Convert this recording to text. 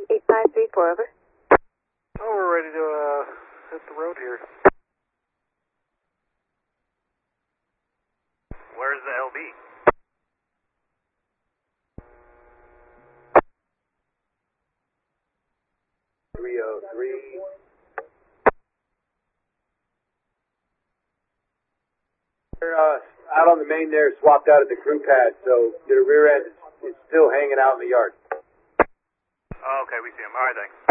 8534, over. Oh, we're ready to hit the road here. Where's the LB? They're out on the main there, swapped out at the crew pad, so their rear end is still hanging out in the yard. Oh, okay, we see him. All right, thanks.